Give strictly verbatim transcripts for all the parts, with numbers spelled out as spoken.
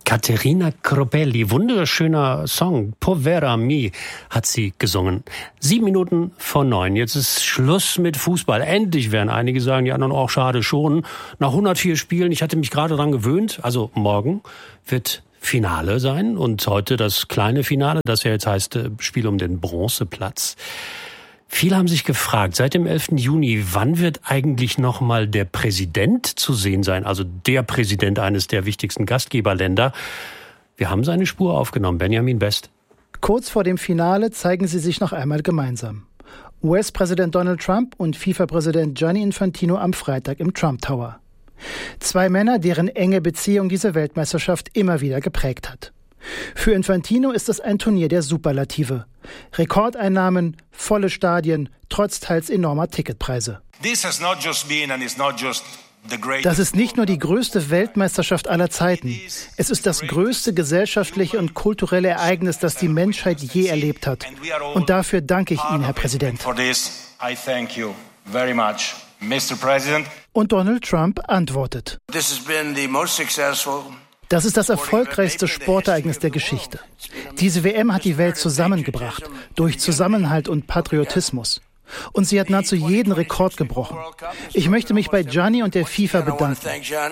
Caterina Cropelli, wunderschöner Song, Povera Mi, hat sie gesungen. Sieben Minuten vor neun, jetzt ist Schluss mit Fußball. Endlich, werden einige sagen, die anderen auch schade schon. Nach hundertvier Spielen, ich hatte mich gerade dran gewöhnt, also morgen wird Finale sein und heute das kleine Finale, das ja jetzt heißt Spiel um den Bronzeplatz. Viele haben sich gefragt, seit dem elften Juni, wann wird eigentlich noch mal der Präsident zu sehen sein? Also der Präsident eines der wichtigsten Gastgeberländer. Wir haben seine Spur aufgenommen. Benjamin Best. Kurz vor dem Finale zeigen sie sich noch einmal gemeinsam. U S-Präsident Donald Trump und FIFA-Präsident Gianni Infantino am Freitag im Trump Tower. Zwei Männer, deren enge Beziehung diese Weltmeisterschaft immer wieder geprägt hat. Für Infantino ist es ein Turnier der Superlative. Rekordeinnahmen, volle Stadien, trotz teils enormer Ticketpreise. Das ist nicht nur die größte Weltmeisterschaft aller Zeiten. Es ist das größte gesellschaftliche und kulturelle Ereignis, das die Menschheit je erlebt hat. Und dafür danke ich Ihnen, Herr Präsident. Und Donald Trump antwortet. Das ist das erfolgreichste Sportereignis der Geschichte. Diese W M hat die Welt zusammengebracht, durch Zusammenhalt und Patriotismus. Und sie hat nahezu jeden Rekord gebrochen. Ich möchte mich bei Gianni und der FIFA bedanken.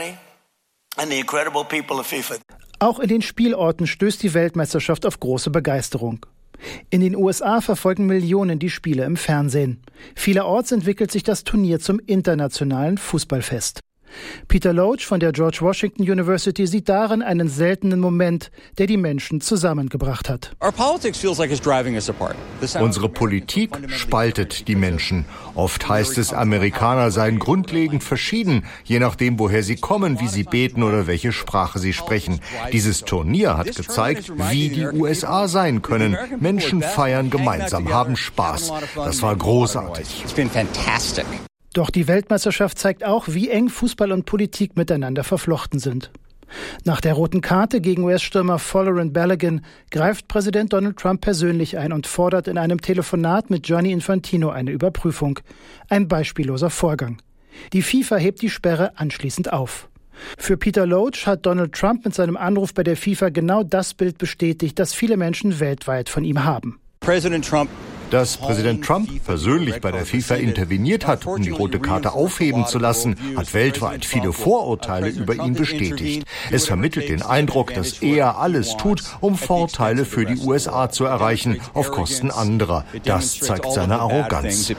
Auch in den Spielorten stößt die Weltmeisterschaft auf große Begeisterung. In den U S A verfolgen Millionen die Spiele im Fernsehen. Vielerorts entwickelt sich das Turnier zum internationalen Fußballfest. Peter Loach von der George Washington University sieht darin einen seltenen Moment, der die Menschen zusammengebracht hat. Unsere Politik spaltet die Menschen. Oft heißt es, Amerikaner seien grundlegend verschieden, je nachdem, woher sie kommen, wie sie beten oder welche Sprache sie sprechen. Dieses Turnier hat gezeigt, wie die U S A sein können. Menschen feiern gemeinsam, haben Spaß. Das war großartig. Doch die Weltmeisterschaft zeigt auch, wie eng Fußball und Politik miteinander verflochten sind. Nach der roten Karte gegen U S-Stürmer Folarin Balogun greift Präsident Donald Trump persönlich ein und fordert in einem Telefonat mit Gianni Infantino eine Überprüfung. Ein beispielloser Vorgang. Die FIFA hebt die Sperre anschließend auf. Für Peter Loach hat Donald Trump mit seinem Anruf bei der FIFA genau das Bild bestätigt, das viele Menschen weltweit von ihm haben. Präsident Trump Dass Präsident Trump persönlich bei der FIFA interveniert hat, um die rote Karte aufheben zu lassen, hat weltweit viele Vorurteile über ihn bestätigt. Es vermittelt den Eindruck, dass er alles tut, um Vorteile für die U S A zu erreichen, auf Kosten anderer. Das zeigt seine Arroganz.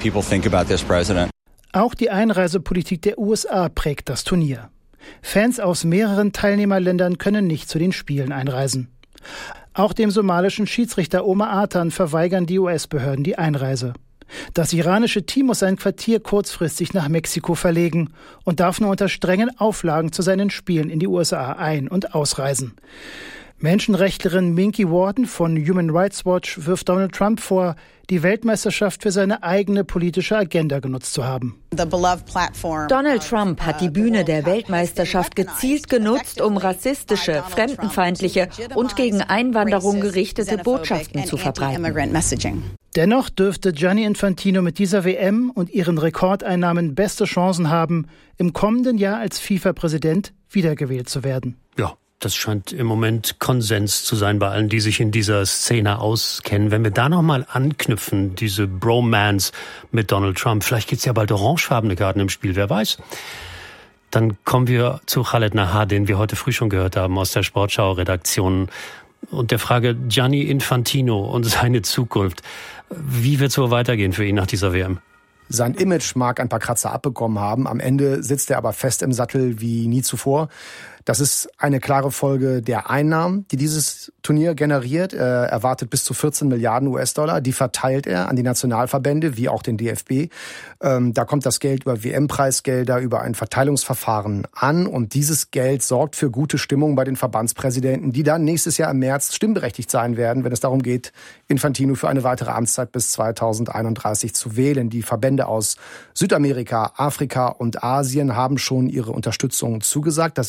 Auch die Einreisepolitik der U S A prägt das Turnier. Fans aus mehreren Teilnehmerländern können nicht zu den Spielen einreisen. Auch dem somalischen Schiedsrichter Omar Atan verweigern die U S-Behörden die Einreise. Das iranische Team muss sein Quartier kurzfristig nach Mexiko verlegen und darf nur unter strengen Auflagen zu seinen Spielen in die U S A ein- und ausreisen. Menschenrechtlerin Minky Worden von Human Rights Watch wirft Donald Trump vor, die Weltmeisterschaft für seine eigene politische Agenda genutzt zu haben. Donald Trump hat die Bühne der Weltmeisterschaft gezielt genutzt, um rassistische, fremdenfeindliche und gegen Einwanderung gerichtete Botschaften zu verbreiten. Dennoch dürfte Gianni Infantino mit dieser W M und ihren Rekordeinnahmen beste Chancen haben, im kommenden Jahr als FIFA-Präsident wiedergewählt zu werden. Ja. Das scheint im Moment Konsens zu sein bei allen, die sich in dieser Szene auskennen. Wenn wir da nochmal anknüpfen, diese Bromance mit Donald Trump, vielleicht gibt's ja bald orangefarbene Karten im Spiel, wer weiß. Dann kommen wir zu Khaled Nahar, den wir heute früh schon gehört haben aus der Sportschau-Redaktion. Und der Frage Gianni Infantino und seine Zukunft. Wie wird es so weitergehen für ihn nach dieser W M? Sein Image mag ein paar Kratzer abbekommen haben. Am Ende sitzt er aber fest im Sattel wie nie zuvor. Das ist eine klare Folge der Einnahmen, die dieses Turnier generiert. Er erwartet bis zu vierzehn Milliarden U S-Dollar. Die verteilt er an die Nationalverbände, wie auch den D F B. Da kommt das Geld über W M-Preisgelder, über ein Verteilungsverfahren an. Und dieses Geld sorgt für gute Stimmung bei den Verbandspräsidenten, die dann nächstes Jahr im März stimmberechtigt sein werden, wenn es darum geht, Infantino für eine weitere Amtszeit bis zweitausendeinunddreißig zu wählen. Die Verbände aus Südamerika, Afrika und Asien haben schon ihre Unterstützung zugesagt. Das ist sogar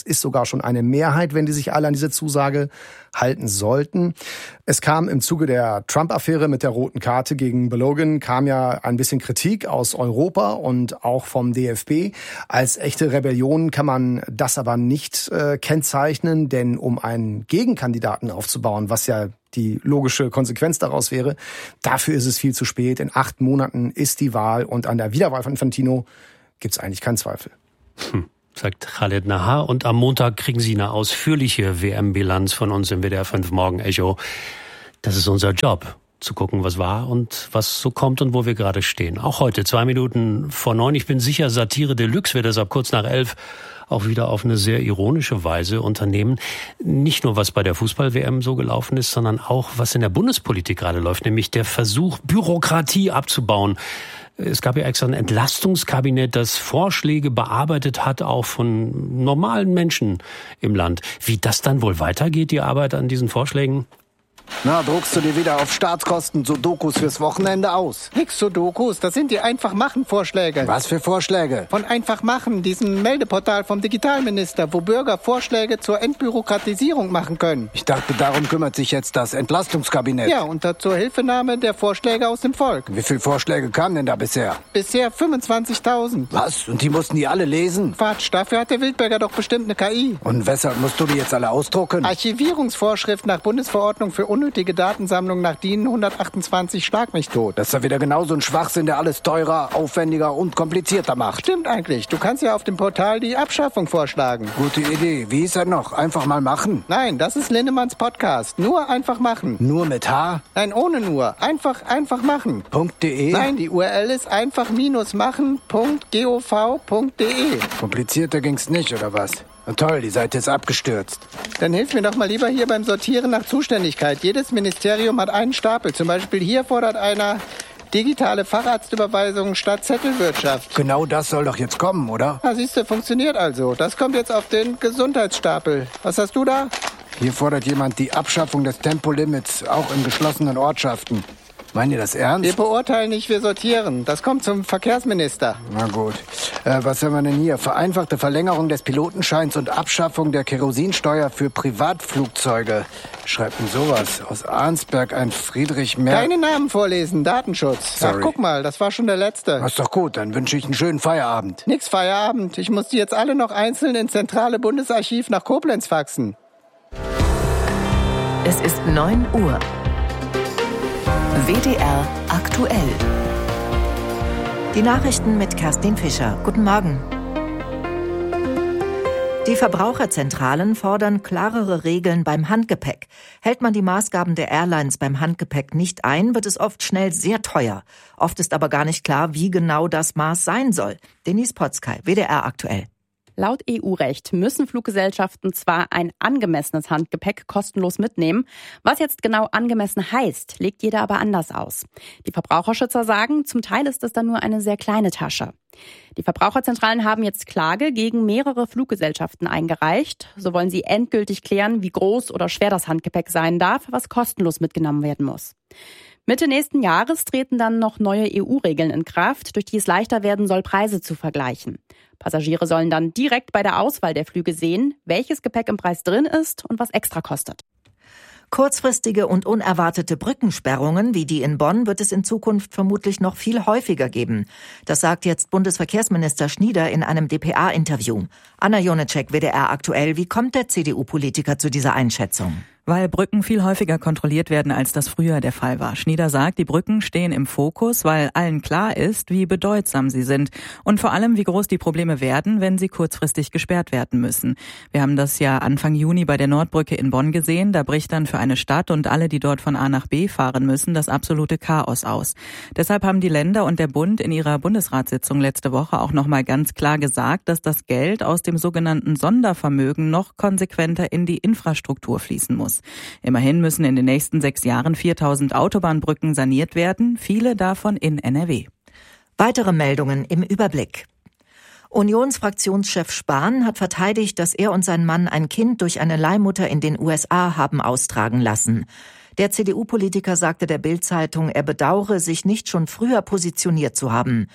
sogar schon eine Mehrheit, wenn die sich alle an diese Zusage halten sollten. Es kam im Zuge der Trump-Affäre mit der roten Karte gegen Balogun, kam ja ein bisschen Kritik aus Europa und auch vom D F B. Als echte Rebellion kann man das aber nicht äh, kennzeichnen, denn um einen Gegenkandidaten aufzubauen, was ja die logische Konsequenz daraus wäre, dafür ist es viel zu spät. In acht Monaten ist die Wahl und an der Wiederwahl von Infantino gibt es eigentlich keinen Zweifel. Hm. Sagt Khaled Nahar. Und am Montag kriegen Sie eine ausführliche W M-Bilanz von uns im W D R fünf Morgen Echo. Das ist unser Job, zu gucken, was war und was so kommt und wo wir gerade stehen. Auch heute, zwei Minuten vor neun. Ich bin sicher, Satire Deluxe wird es ab kurz nach elf auch wieder auf eine sehr ironische Weise unternehmen. Nicht nur, was bei der Fußball-W M so gelaufen ist, sondern auch, was in der Bundespolitik gerade läuft, nämlich der Versuch, Bürokratie abzubauen. Es gab ja extra ein Entlastungskabinett, das Vorschläge bearbeitet hat, auch von normalen Menschen im Land. Wie das dann wohl weitergeht, die Arbeit an diesen Vorschlägen? Na, druckst du dir wieder auf Staatskosten Sudokus fürs Wochenende aus? Nix Sudokus, das sind die Einfach-Machen-Vorschläge. Was für Vorschläge? Von Einfach-Machen, diesem Meldeportal vom Digitalminister, wo Bürger Vorschläge zur Entbürokratisierung machen können. Ich dachte, darum kümmert sich jetzt das Entlastungskabinett. Ja, unter zur Hilfenahme der Vorschläge aus dem Volk. Wie viele Vorschläge kamen denn da bisher? Bisher fünfundzwanzigtausend. Was? Und die mussten die alle lesen? Quatsch, dafür hat der Wildberger doch bestimmt eine K I. Und weshalb musst du die jetzt alle ausdrucken? Archivierungsvorschrift nach Bundesverordnung für unnötige Datensammlung nach D I N hundertachtundzwanzig schlag mich tot. Das ist ja wieder genauso ein Schwachsinn, der alles teurer, aufwendiger und komplizierter macht. Stimmt eigentlich. Du kannst ja auf dem Portal die Abschaffung vorschlagen. Gute Idee. Wie ist er noch? Einfach mal machen? Nein, das ist Lindemanns Podcast. Nur einfach machen. Nur mit H? Nein, ohne nur. Einfach, einfach machen. .de? Nein, die U R L ist einfach-machen punkt gov punkt de. Komplizierter ging's nicht, oder was? Na toll, die Seite ist abgestürzt. Dann hilf mir doch mal lieber hier beim Sortieren nach Zuständigkeit. Jedes Ministerium hat einen Stapel. Zum Beispiel hier fordert einer digitale Facharztüberweisung statt Zettelwirtschaft. Genau das soll doch jetzt kommen, oder? Na siehst du, funktioniert also. Das kommt jetzt auf den Gesundheitsstapel. Was hast du da? Hier fordert jemand die Abschaffung des Tempolimits, auch in geschlossenen Ortschaften. Meinen ihr das ernst? Wir beurteilen nicht, wir sortieren. Das kommt zum Verkehrsminister. Na gut. Äh, was haben wir denn hier? Vereinfachte Verlängerung des Pilotenscheins und Abschaffung der Kerosinsteuer für Privatflugzeuge. Schreibt denn sowas? Aus Arnsberg ein Friedrich Merz. Keine Namen vorlesen, Datenschutz. Sorry. Ach, guck mal, das war schon der letzte. Das ist doch gut, dann wünsche ich einen schönen Feierabend. Nix Feierabend. Ich muss die jetzt alle noch einzeln ins zentrale Bundesarchiv nach Koblenz faxen. Es ist neun Uhr. W D R aktuell. Die Nachrichten mit Kerstin Fischer. Guten Morgen. Die Verbraucherzentralen fordern klarere Regeln beim Handgepäck. Hält man die Maßgaben der Airlines beim Handgepäck nicht ein, wird es oft schnell sehr teuer. Oft ist aber gar nicht klar, wie genau das Maß sein soll. Denise Potzkei, W D R aktuell. Laut E U-Recht müssen Fluggesellschaften zwar ein angemessenes Handgepäck kostenlos mitnehmen. Was jetzt genau angemessen heißt, legt jeder aber anders aus. Die Verbraucherschützer sagen, zum Teil ist es dann nur eine sehr kleine Tasche. Die Verbraucherzentralen haben jetzt Klage gegen mehrere Fluggesellschaften eingereicht. So wollen sie endgültig klären, wie groß oder schwer das Handgepäck sein darf, was kostenlos mitgenommen werden muss. Mitte nächsten Jahres treten dann noch neue E U-Regeln in Kraft, durch die es leichter werden soll, Preise zu vergleichen. Passagiere sollen dann direkt bei der Auswahl der Flüge sehen, welches Gepäck im Preis drin ist und was extra kostet. Kurzfristige und unerwartete Brückensperrungen wie die in Bonn wird es in Zukunft vermutlich noch viel häufiger geben. Das sagt jetzt Bundesverkehrsminister Schnieder in einem D P A-Interview. Anna Jonecek, W D R aktuell. Wie kommt der C D U-Politiker zu dieser Einschätzung? Weil Brücken viel häufiger kontrolliert werden, als das früher der Fall war. Schnieder sagt, die Brücken stehen im Fokus, weil allen klar ist, wie bedeutsam sie sind und vor allem, wie groß die Probleme werden, wenn sie kurzfristig gesperrt werden müssen. Wir haben das ja Anfang Juni bei der Nordbrücke in Bonn gesehen. Da bricht dann für eine Stadt und alle, die dort von A nach B fahren müssen, das absolute Chaos aus. Deshalb haben die Länder und der Bund in ihrer Bundesratssitzung letzte Woche auch nochmal ganz klar gesagt, dass das Geld aus dem sogenannten Sondervermögen noch konsequenter in die Infrastruktur fließen muss. Immerhin müssen in den nächsten sechs Jahren viertausend Autobahnbrücken saniert werden, viele davon in N R W. Weitere Meldungen im Überblick. Unionsfraktionschef Spahn hat verteidigt, dass er und sein Mann ein Kind durch eine Leihmutter in den U S A haben austragen lassen. Der C D U-Politiker sagte der Bild-Zeitung, er bedauere, sich nicht schon früher positioniert zu haben.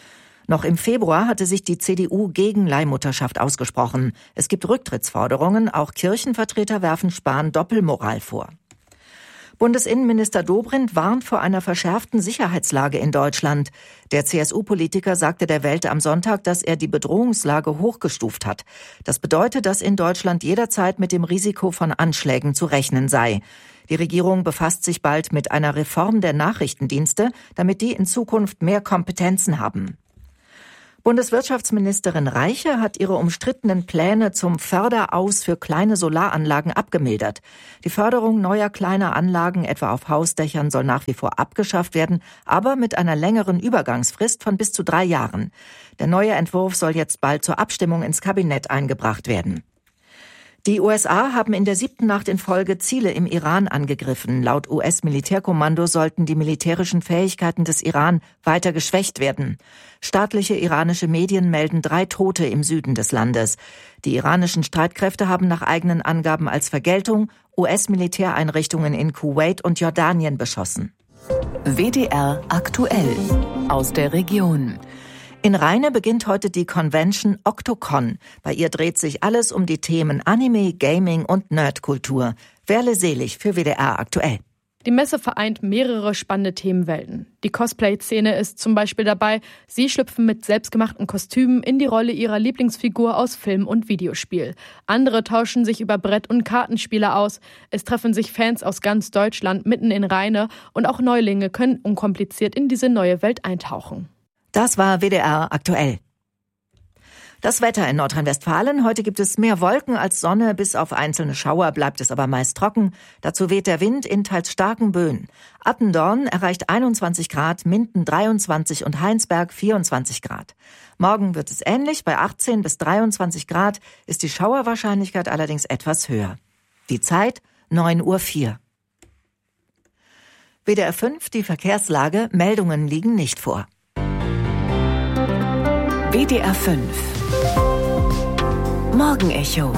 Noch im Februar hatte sich die C D U gegen Leihmutterschaft ausgesprochen. Es gibt Rücktrittsforderungen, auch Kirchenvertreter werfen Spahn Doppelmoral vor. Bundesinnenminister Dobrindt warnt vor einer verschärften Sicherheitslage in Deutschland. Der C S U-Politiker sagte der Welt am Sonntag, dass er die Bedrohungslage hochgestuft hat. Das bedeutet, dass in Deutschland jederzeit mit dem Risiko von Anschlägen zu rechnen sei. Die Regierung befasst sich bald mit einer Reform der Nachrichtendienste, damit die in Zukunft mehr Kompetenzen haben. Bundeswirtschaftsministerin Reiche hat ihre umstrittenen Pläne zum Förderaus für kleine Solaranlagen abgemildert. Die Förderung neuer kleiner Anlagen, etwa auf Hausdächern, soll nach wie vor abgeschafft werden, aber mit einer längeren Übergangsfrist von bis zu drei Jahren. Der neue Entwurf soll jetzt bald zur Abstimmung ins Kabinett eingebracht werden. Die U S A haben in der siebten Nacht in Folge Ziele im Iran angegriffen. Laut U S-Militärkommando sollten die militärischen Fähigkeiten des Iran weiter geschwächt werden. Staatliche iranische Medien melden drei Tote im Süden des Landes. Die iranischen Streitkräfte haben nach eigenen Angaben als Vergeltung U S-Militäreinrichtungen in Kuwait und Jordanien beschossen. W D R aktuell aus der Region. In Rheine beginnt heute die Convention Octocon. Bei ihr dreht sich alles um die Themen Anime, Gaming und Nerdkultur. Werle Selig für W D R aktuell. Die Messe vereint mehrere spannende Themenwelten. Die Cosplay-Szene ist zum Beispiel dabei. Sie schlüpfen mit selbstgemachten Kostümen in die Rolle ihrer Lieblingsfigur aus Film und Videospiel. Andere tauschen sich über Brett- und Kartenspiele aus. Es treffen sich Fans aus ganz Deutschland mitten in Rheine und auch Neulinge können unkompliziert in diese neue Welt eintauchen. Das war W D R aktuell. Das Wetter in Nordrhein-Westfalen. Heute gibt es mehr Wolken als Sonne. Bis auf einzelne Schauer bleibt es aber meist trocken. Dazu weht der Wind in teils starken Böen. Attendorn erreicht einundzwanzig Grad, Minden dreiundzwanzig und Heinsberg vierundzwanzig Grad. Morgen wird es ähnlich. Bei achtzehn bis dreiundzwanzig Grad ist die Schauerwahrscheinlichkeit allerdings etwas höher. Die Zeit neun Uhr vier. W D R fünf, die Verkehrslage. Meldungen liegen nicht vor. W D R fünf Morgenecho.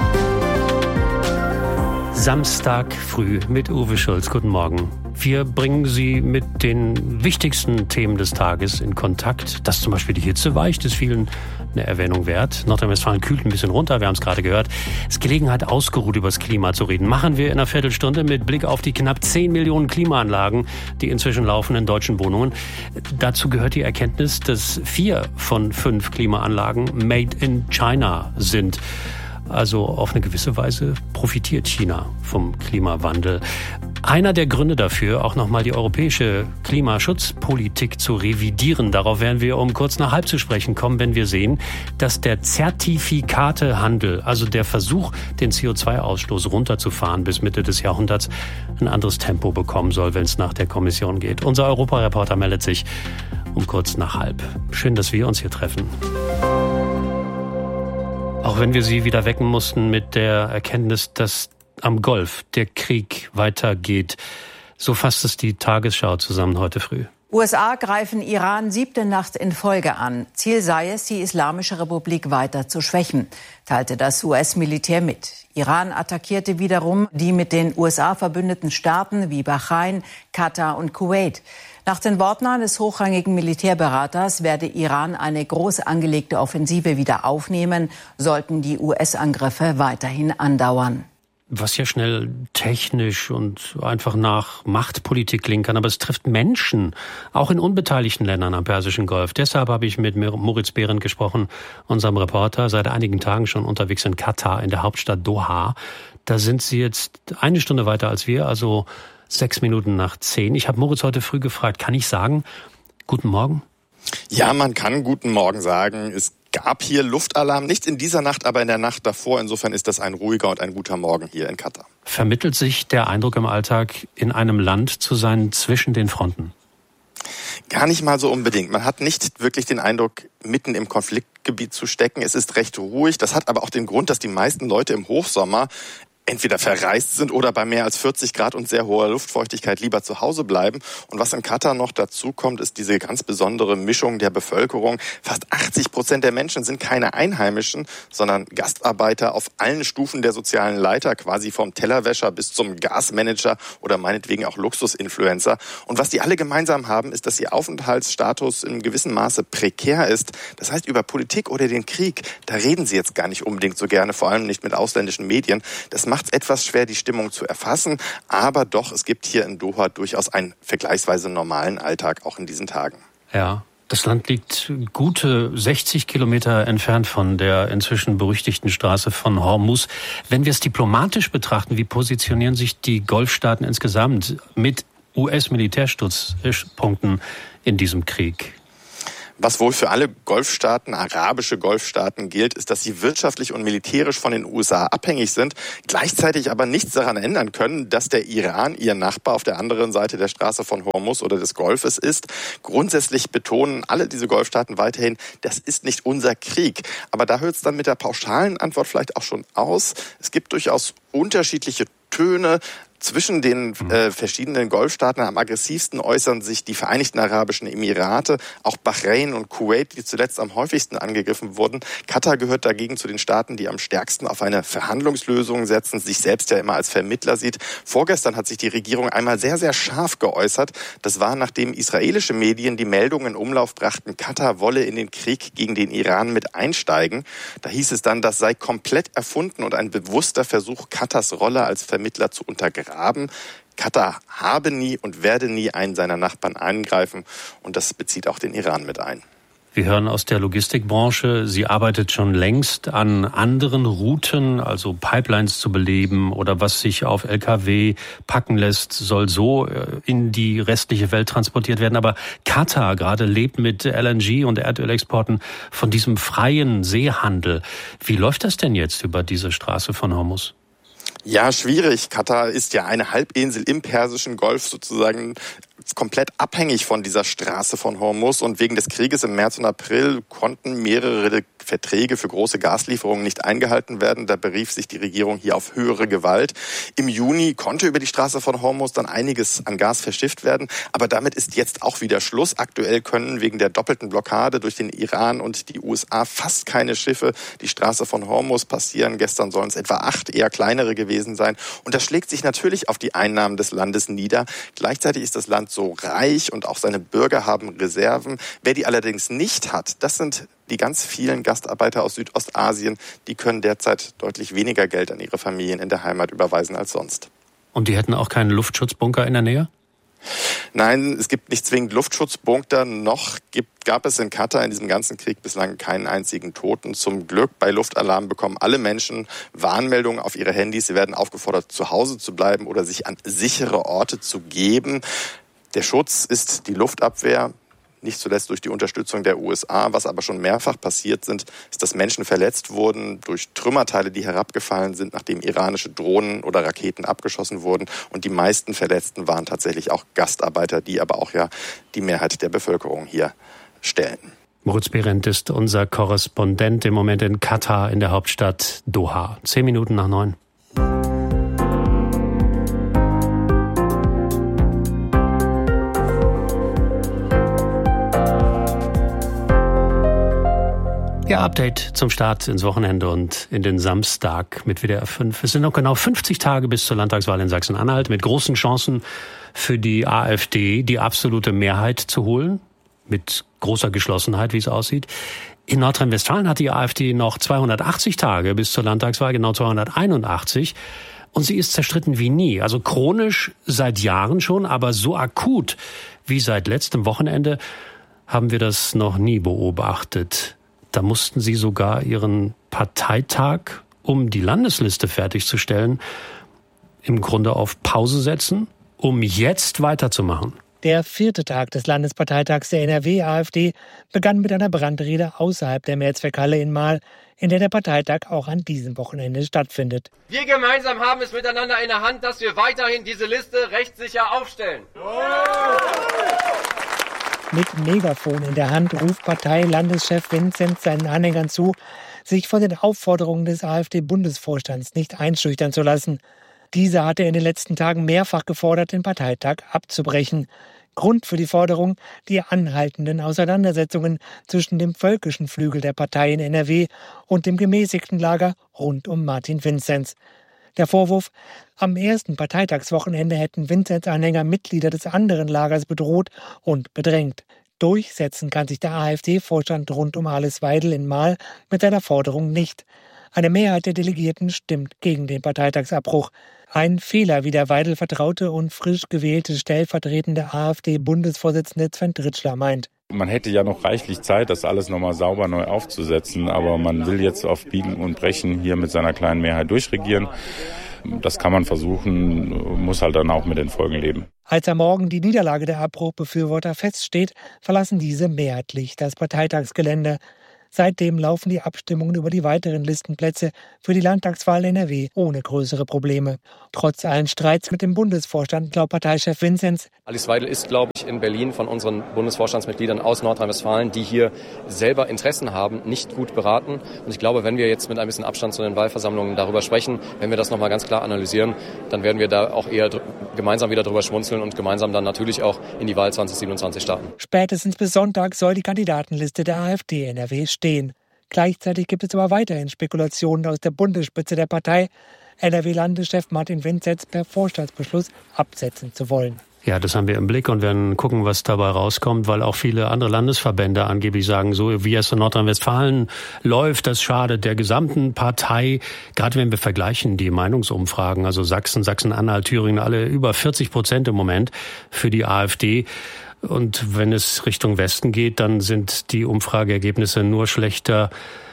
Samstag früh mit Uwe Schulz. Guten Morgen. Wir bringen Sie mit den wichtigsten Themen des Tages in Kontakt. Dass zum Beispiel die Hitze weicht, ist vielen eine Erwähnung wert. Nordrhein-Westfalen kühlt ein bisschen runter, wir haben es gerade gehört. Es ist Gelegenheit, ausgeruht über das Klima zu reden. Machen wir in einer Viertelstunde mit Blick auf die knapp zehn Millionen Klimaanlagen, die inzwischen laufen in deutschen Wohnungen. Dazu gehört die Erkenntnis, dass vier von fünf Klimaanlagen made in China sind. Also auf eine gewisse Weise profitiert China vom Klimawandel. Einer der Gründe dafür, auch nochmal die europäische Klimaschutzpolitik zu revidieren. Darauf werden wir um kurz nach halb zu sprechen kommen, wenn wir sehen, dass der Zertifikatehandel, also der Versuch, den C O zwei Ausstoß runterzufahren bis Mitte des Jahrhunderts, ein anderes Tempo bekommen soll, wenn es nach der Kommission geht. Unser Europareporter meldet sich um kurz nach halb. Schön, dass wir uns hier treffen. Auch wenn wir Sie wieder wecken mussten mit der Erkenntnis, dass am Golf der Krieg weitergeht. So fasst es die Tagesschau zusammen heute früh. U S A greifen Iran siebte Nacht in Folge an. Ziel sei es, die Islamische Republik weiter zu schwächen, teilte das U S-Militär mit. Iran attackierte wiederum die mit den U S A verbündeten Staaten wie Bahrain, Katar und Kuwait. Nach den Worten eines hochrangigen Militärberaters werde Iran eine groß angelegte Offensive wieder aufnehmen, sollten die U S-Angriffe weiterhin andauern. Was ja schnell technisch und einfach nach Machtpolitik klingen kann, aber es trifft Menschen, auch in unbeteiligten Ländern am Persischen Golf. Deshalb habe ich mit Moritz Behrendt gesprochen, unserem Reporter, seit einigen Tagen schon unterwegs in Katar, in der Hauptstadt Doha. Da sind sie jetzt eine Stunde weiter als wir, also sechs Minuten nach zehn. Ich habe Moritz heute früh gefragt, kann ich sagen, guten Morgen? Ja, man kann guten Morgen sagen. Es gab hier Luftalarm, nicht in dieser Nacht, aber in der Nacht davor. Insofern ist das ein ruhiger und ein guter Morgen hier in Katar. Vermittelt sich der Eindruck im Alltag, in einem Land zu sein zwischen den Fronten? Gar nicht mal so unbedingt. Man hat nicht wirklich den Eindruck, mitten im Konfliktgebiet zu stecken. Es ist recht ruhig. Das hat aber auch den Grund, dass die meisten Leute im Hochsommer entweder verreist sind oder bei mehr als vierzig Grad und sehr hoher Luftfeuchtigkeit lieber zu Hause bleiben. Und was in Katar noch dazu kommt, ist diese ganz besondere Mischung der Bevölkerung. Fast achtzig Prozent der Menschen sind keine Einheimischen, sondern Gastarbeiter auf allen Stufen der sozialen Leiter, quasi vom Tellerwäscher bis zum Gasmanager oder meinetwegen auch Luxusinfluencer. Und was die alle gemeinsam haben, ist, dass ihr Aufenthaltsstatus in gewissem Maße prekär ist. Das heißt, über Politik oder den Krieg, da reden sie jetzt gar nicht unbedingt so gerne, vor allem nicht mit ausländischen Medien. Das macht es etwas schwer, die Stimmung zu erfassen, aber doch, es gibt hier in Doha durchaus einen vergleichsweise normalen Alltag, auch in diesen Tagen. Ja, das Land liegt gute sechzig Kilometer entfernt von der inzwischen berüchtigten Straße von Hormuz. Wenn wir es diplomatisch betrachten, wie positionieren sich die Golfstaaten insgesamt mit U S-Militärstützpunkten in diesem Krieg? Was wohl für alle Golfstaaten, arabische Golfstaaten gilt, ist, dass sie wirtschaftlich und militärisch von den U S A abhängig sind, gleichzeitig aber nichts daran ändern können, dass der Iran ihr Nachbar auf der anderen Seite der Straße von Hormuz oder des Golfes ist. Grundsätzlich betonen alle diese Golfstaaten weiterhin, das ist nicht unser Krieg. Aber da hört es dann mit der pauschalen Antwort vielleicht auch schon aus. Es gibt durchaus unterschiedliche Töne. Zwischen den äh, verschiedenen Golfstaaten am aggressivsten äußern sich die Vereinigten Arabischen Emirate, auch Bahrain und Kuwait, die zuletzt am häufigsten angegriffen wurden. Katar gehört dagegen zu den Staaten, die am stärksten auf eine Verhandlungslösung setzen, sich selbst ja immer als Vermittler sieht. Vorgestern hat sich die Regierung einmal sehr, sehr scharf geäußert. Das war, nachdem israelische Medien die Meldung in Umlauf brachten, Katar wolle in den Krieg gegen den Iran mit einsteigen. Da hieß es dann, das sei komplett erfunden und ein bewusster Versuch, Katars Rolle als Vermittler zu untergraben. Haben. Katar habe nie und werde nie einen seiner Nachbarn eingreifen und das bezieht auch den Iran mit ein. Wir hören aus der Logistikbranche, sie arbeitet schon längst an anderen Routen, also Pipelines zu beleben oder was sich auf L K W packen lässt, soll so in die restliche Welt transportiert werden. Aber Katar gerade lebt mit L N G und Erdölexporten von diesem freien Seehandel. Wie läuft das denn jetzt über diese Straße von Hormuz? Ja, schwierig. Katar ist ja eine Halbinsel im Persischen Golf sozusagen komplett abhängig von dieser Straße von Hormuz und wegen des Krieges im März und April konnten mehrere Verträge für große Gaslieferungen nicht eingehalten werden. Da berief sich die Regierung hier auf höhere Gewalt. Im Juni konnte über die Straße von Hormuz dann einiges an Gas verschifft werden, aber damit ist jetzt auch wieder Schluss. Aktuell können wegen der doppelten Blockade durch den Iran und die U S A fast keine Schiffe die Straße von Hormuz passieren. Gestern sollen es etwa acht eher kleinere gewesen sein und das schlägt sich natürlich auf die Einnahmen des Landes nieder. Gleichzeitig ist das Land so reich und auch seine Bürger haben Reserven. Wer die allerdings nicht hat, das sind die ganz vielen Gastarbeiter aus Südostasien, die können derzeit deutlich weniger Geld an ihre Familien in der Heimat überweisen als sonst. Und die hätten auch keinen Luftschutzbunker in der Nähe? Nein, es gibt nicht zwingend Luftschutzbunker, noch gibt, gab es in Katar in diesem ganzen Krieg bislang keinen einzigen Toten. Zum Glück, bei Luftalarm bekommen alle Menschen Warnmeldungen auf ihre Handys. Sie werden aufgefordert, zu Hause zu bleiben oder sich an sichere Orte zu geben. Der Schutz ist die Luftabwehr, nicht zuletzt durch die Unterstützung der U S A. Was aber schon mehrfach passiert sind, ist, dass Menschen verletzt wurden durch Trümmerteile, die herabgefallen sind, nachdem iranische Drohnen oder Raketen abgeschossen wurden. Und die meisten Verletzten waren tatsächlich auch Gastarbeiter, die aber auch ja die Mehrheit der Bevölkerung hier stellen. Moritz Behrendt ist unser Korrespondent im Moment in Katar, in der Hauptstadt Doha. Zehn Minuten nach neun. Ja, Update zum Start ins Wochenende und in den Samstag mit W D R fünf. Es sind noch genau fünfzig Tage bis zur Landtagswahl in Sachsen-Anhalt mit großen Chancen für die AfD, die absolute Mehrheit zu holen. Mit großer Geschlossenheit, wie es aussieht. In Nordrhein-Westfalen hat die AfD noch zweihundertachtzig Tage bis zur Landtagswahl, genau zweihunderteinundachtzig. Und sie ist zerstritten wie nie. Also chronisch seit Jahren schon, aber so akut wie seit letztem Wochenende haben wir das noch nie beobachtet. Da mussten sie sogar ihren Parteitag, um die Landesliste fertigzustellen, im Grunde auf Pause setzen, um jetzt weiterzumachen. Der vierte Tag des Landesparteitags der N R W-AfD begann mit einer Brandrede außerhalb der Mehrzweckhalle in Marl, in der der Parteitag auch an diesem Wochenende stattfindet. Wir gemeinsam haben es miteinander in der Hand, dass wir weiterhin diese Liste rechtssicher aufstellen. Mit Megafon in der Hand ruft Parteilandeschef Vinzenz seinen Anhängern zu, sich von den Aufforderungen des AfD-Bundesvorstands nicht einschüchtern zu lassen. Dieser hatte in den letzten Tagen mehrfach gefordert, den Parteitag abzubrechen. Grund für die Forderung die anhaltenden Auseinandersetzungen zwischen dem völkischen Flügel der Partei in N R W und dem gemäßigten Lager rund um Martin Vinzenz. Der Vorwurf, am ersten Parteitagswochenende hätten Vinzenz-Anhänger Mitglieder des anderen Lagers bedroht und bedrängt. Durchsetzen kann sich der AfD-Vorstand rund um Alice Weidel in Marl mit seiner Forderung nicht. Eine Mehrheit der Delegierten stimmt gegen den Parteitagsabbruch. Ein Fehler, wie der Weidel vertraute und frisch gewählte stellvertretende AfD-Bundesvorsitzende Sven Tritschler meint. Man hätte ja noch reichlich Zeit, das alles nochmal sauber neu aufzusetzen, aber man will jetzt auf Biegen und Brechen hier mit seiner kleinen Mehrheit durchregieren. Das kann man versuchen, muss halt dann auch mit den Folgen leben. Als am Morgen die Niederlage der Abbruchbefürworter feststeht, verlassen diese mehrheitlich das Parteitagsgelände. Seitdem laufen die Abstimmungen über die weiteren Listenplätze für die Landtagswahl in N R W ohne größere Probleme. Trotz allen Streits mit dem Bundesvorstand glaubt Parteichef Vinzenz: Alice Weidel ist, glaube ich, in Berlin von unseren Bundesvorstandsmitgliedern aus Nordrhein-Westfalen, die hier selber Interessen haben, nicht gut beraten. Und ich glaube, wenn wir jetzt mit ein bisschen Abstand zu den Wahlversammlungen darüber sprechen, wenn wir das nochmal ganz klar analysieren, dann werden wir da auch eher dr- gemeinsam wieder drüber schmunzeln und gemeinsam dann natürlich auch in die Wahl zwanzig siebenundzwanzig starten. Spätestens bis Sonntag soll die Kandidatenliste der AfD in N R W stehen. Gleichzeitig gibt es aber weiterhin Spekulationen aus der Bundesspitze der Partei, N R W-Landeschef Martin Vinzenz per Vorstandsbeschluss absetzen zu wollen. Ja, das haben wir im Blick und werden gucken, was dabei rauskommt, weil auch viele andere Landesverbände angeblich sagen, so wie es in Nordrhein-Westfalen läuft, das schadet der gesamten Partei. Gerade wenn wir vergleichen die Meinungsumfragen, also Sachsen, Sachsen-Anhalt, Thüringen, alle über vierzig Prozent im Moment für die AfD. Und wenn es Richtung Westen geht, dann sind die Umfrageergebnisse nur schlechter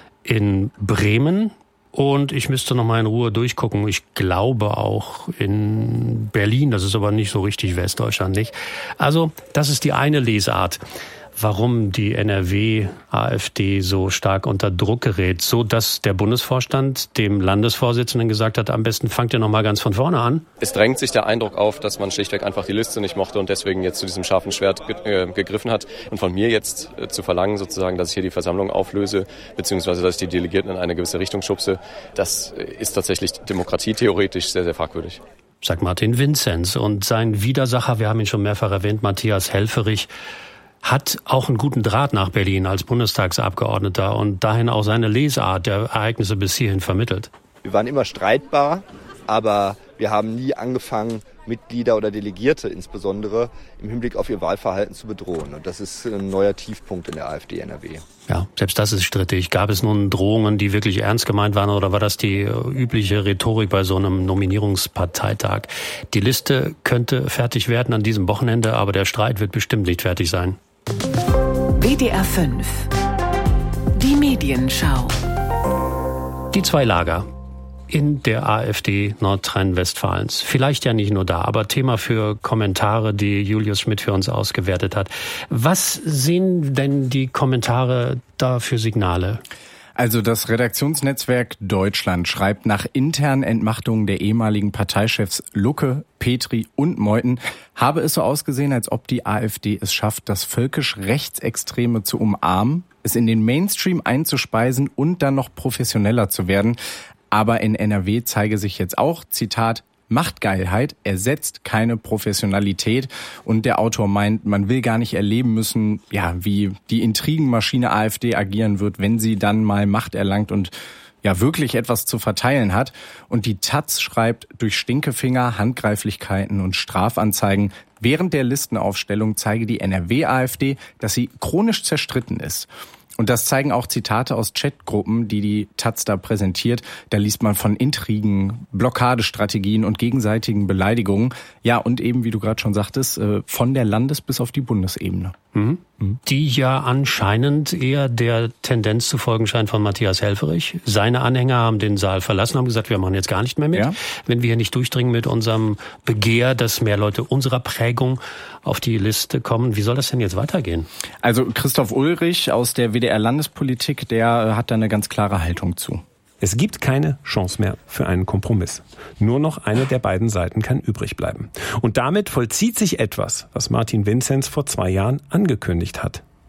in Bremen. Und ich müsste noch mal in Ruhe durchgucken. Ich glaube auch in Berlin, das ist aber nicht so richtig Westdeutschland, nicht? Also das ist die eine Lesart, warum die N R W-AfD so stark unter Druck gerät, so dass der Bundesvorstand dem Landesvorsitzenden gesagt hat, am besten fangt ihr noch mal ganz von vorne an. Es drängt sich der Eindruck auf, dass man schlichtweg einfach die Liste nicht mochte und deswegen jetzt zu diesem scharfen Schwert ge- äh, gegriffen hat. Und von mir jetzt äh, zu verlangen, sozusagen, dass ich hier die Versammlung auflöse, beziehungsweise dass ich die Delegierten in eine gewisse Richtung schubse, das äh, ist tatsächlich demokratietheoretisch sehr, sehr fragwürdig. Sagt Martin Vinzenz. Und sein Widersacher, wir haben ihn schon mehrfach erwähnt, Matthias Helfferich, hat auch einen guten Draht nach Berlin als Bundestagsabgeordneter und dahin auch seine Lesart der Ereignisse bis hierhin vermittelt. Wir waren immer streitbar, aber wir haben nie angefangen, Mitglieder oder Delegierte insbesondere im Hinblick auf ihr Wahlverhalten zu bedrohen. Und das ist ein neuer Tiefpunkt in der AfD N R W. Ja, selbst das ist strittig. Gab es nun Drohungen, die wirklich ernst gemeint waren, oder war das die übliche Rhetorik bei so einem Nominierungsparteitag? Die Liste könnte fertig werden an diesem Wochenende, aber der Streit wird bestimmt nicht fertig sein. W D R fünf. Die Medienschau. Die zwei Lager in der AfD Nordrhein-Westfalens. Vielleicht ja nicht nur da, aber Thema für Kommentare, die Julius Schmidt für uns ausgewertet hat. Was sehen denn die Kommentare da für Signale? Also das Redaktionsnetzwerk Deutschland schreibt, nach internen Entmachtungen der ehemaligen Parteichefs Lucke, Petri und Meuthen habe es so ausgesehen, als ob die AfD es schafft, das völkisch Rechtsextreme zu umarmen, es in den Mainstream einzuspeisen und dann noch professioneller zu werden. Aber in N R W zeige sich jetzt auch, Zitat, Machtgeilheit ersetzt keine Professionalität. Und der Autor meint, man will gar nicht erleben müssen, ja, wie die Intrigenmaschine AfD agieren wird, wenn sie dann mal Macht erlangt und ja wirklich etwas zu verteilen hat. Und die Taz schreibt, durch Stinkefinger, Handgreiflichkeiten und Strafanzeigen während der Listenaufstellung zeige die N R W-AfD, dass sie chronisch zerstritten ist. Und das zeigen auch Zitate aus Chatgruppen, die die Taz da präsentiert. Da liest man von Intrigen, Blockadestrategien und gegenseitigen Beleidigungen. Ja, und eben, wie du gerade schon sagtest, von der Landes- bis auf die Bundesebene. Mhm. Die ja anscheinend eher der Tendenz zu folgen scheint von Matthias Helfferich. Seine Anhänger haben den Saal verlassen, haben gesagt, wir machen jetzt gar nicht mehr mit, ja. wenn wir hier nicht durchdringen mit unserem Begehr, dass mehr Leute unserer Prägung auf die Liste kommen. Wie soll das denn jetzt weitergehen? Also Christoph Ulrich aus der W D R Landespolitik, der hat da eine ganz klare Haltung zu. Es gibt keine Chance mehr für einen Kompromiss. Nur noch eine der beiden Seiten kann übrig bleiben. Und damit vollzieht sich etwas, was Martin Vinzenz vor zwei Jahren angekündigt hat.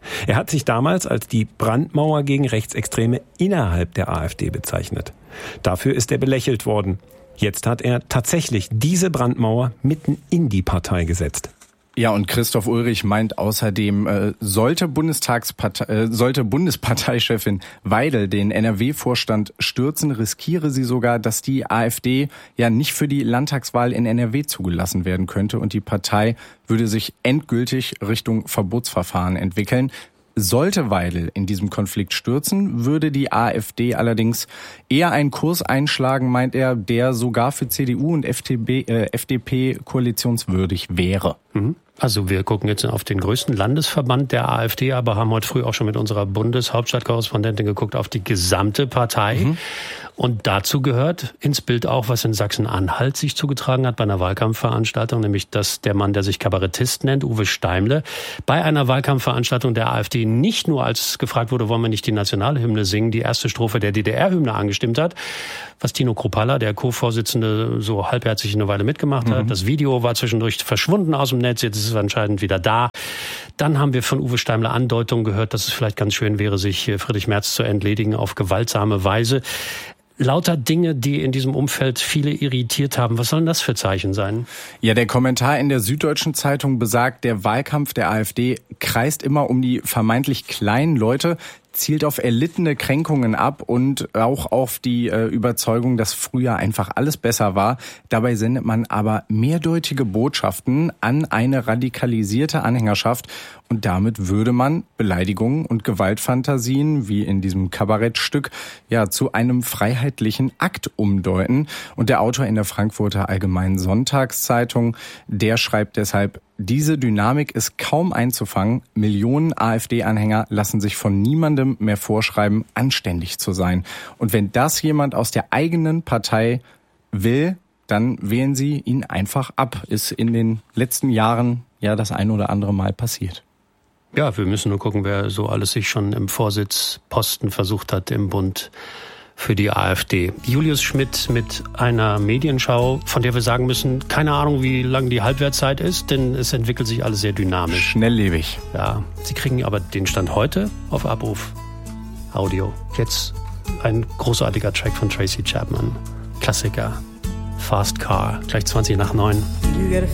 Er hat sich damals als die Brandmauer gegen Rechtsextreme innerhalb der AfD bezeichnet. Dafür ist er belächelt worden. Jetzt hat er tatsächlich diese Brandmauer mitten in die Partei gesetzt. Ja, und Christoph Ulrich meint außerdem, äh, sollte Bundestagspartei, äh, sollte Bundesparteichefin Weidel den N R W-Vorstand stürzen, riskiere sie sogar, dass die AfD ja nicht für die Landtagswahl in N R W zugelassen werden könnte und die Partei würde sich endgültig Richtung Verbotsverfahren entwickeln. Sollte Weidel in diesem Konflikt stürzen, würde die AfD allerdings eher einen Kurs einschlagen, meint er, der sogar für C D U und F D P, äh, F D P koalitionswürdig wäre. Mhm. Also wir gucken jetzt auf den größten Landesverband der AfD, aber haben heute früh auch schon mit unserer Bundeshauptstadtkorrespondentin geguckt auf die gesamte Partei. Mhm. Und dazu gehört ins Bild auch, was in Sachsen-Anhalt sich zugetragen hat bei einer Wahlkampfveranstaltung, nämlich dass der Mann, der sich Kabarettist nennt, Uwe Steimle, bei einer Wahlkampfveranstaltung der AfD nicht nur, als gefragt wurde, wollen wir nicht die Nationalhymne singen, die erste Strophe der D D R-Hymne angestimmt hat, was Tino Kruppalla, der Co-Vorsitzende, so halbherzig eine Weile mitgemacht hat. Mhm. Das Video war zwischendurch verschwunden aus dem Netz, jetzt ist es anscheinend wieder da. Dann haben wir von Uwe Steimle Andeutungen gehört, dass es vielleicht ganz schön wäre, sich Friedrich Merz zu entledigen auf gewaltsame Weise. Lauter Dinge, die in diesem Umfeld viele irritiert haben. Was sollen das für Zeichen sein? Ja, der Kommentar in der Süddeutschen Zeitung besagt, der Wahlkampf der AfD kreist immer um die vermeintlich kleinen Leute, zielt auf erlittene Kränkungen ab und auch auf die äh, Überzeugung, dass früher einfach alles besser war. Dabei sendet man aber mehrdeutige Botschaften an eine radikalisierte Anhängerschaft und damit würde man Beleidigungen und Gewaltfantasien, wie in diesem Kabarettstück, ja zu einem freiheitlichen Akt umdeuten. Und der Autor in der Frankfurter Allgemeinen Sonntagszeitung, der schreibt deshalb: Diese Dynamik ist kaum einzufangen. Millionen AfD-Anhänger lassen sich von niemandem mehr vorschreiben, anständig zu sein. Und wenn das jemand aus der eigenen Partei will, dann wählen sie ihn einfach ab. Ist in den letzten Jahren ja das ein oder andere Mal passiert. Ja, wir müssen nur gucken, wer so alles sich schon im Vorsitzposten versucht hat im Bund für die AfD. Julius Schmidt mit einer Medienschau, von der wir sagen müssen, keine Ahnung, wie lang die Halbwertszeit ist, denn es entwickelt sich alles sehr dynamisch. Schnelllebig. Ja, Sie kriegen aber den Stand heute auf Abruf. Audio. Jetzt ein großartiger Track von Tracy Chapman. Klassiker. Fast Car. Gleich zwanzig nach neun.